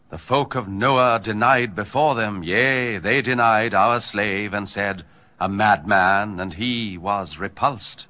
The folk of Noah denied before them, yea, they denied our slave, and said, a madman, and he was repulsed.